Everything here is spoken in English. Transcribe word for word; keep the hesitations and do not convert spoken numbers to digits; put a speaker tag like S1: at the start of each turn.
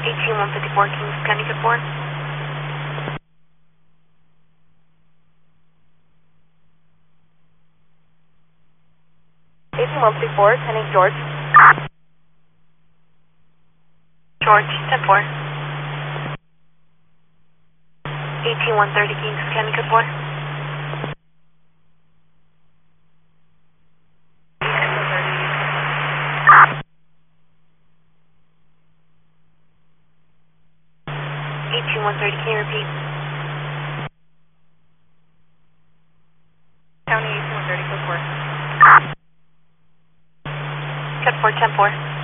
S1: eighteen one fifty-four, Kings County, good four. eighteen one fifty-four, Kenny George. George, ten four. eighteen one thirty, Kings County, good four. eighteen one thirty, can you repeat? County eighteen one thirty, code four. Code four, ten four.